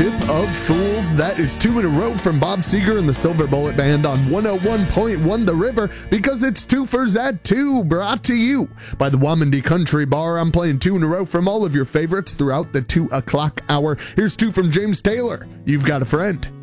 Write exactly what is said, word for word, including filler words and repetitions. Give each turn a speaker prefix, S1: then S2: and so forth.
S1: Ship of Fools. That is two in a row from Bob Seger and the Silver Bullet Band on one oh one point one The River, because it's Twofers at Two, brought to you by the Wamandi Country Bar. I'm playing two in a row from all of your favorites throughout the two o'clock hour. Here's two from James Taylor. You've Got a Friend.